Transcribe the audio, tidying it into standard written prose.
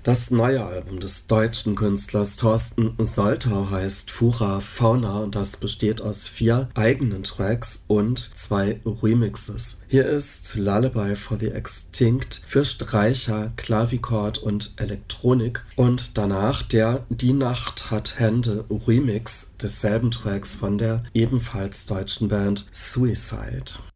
Das neue Album des deutschen Künstlers Thorsten Soltau heißt Fura Fauna und das besteht aus 4 eigenen Tracks und 2 Remixes. Hier ist Lullaby for the Extinct für Streicher, Klavichord und Elektronik und danach der Die Nacht hat Hände Remix desselben Tracks von der ebenfalls deutschen Band Suicide.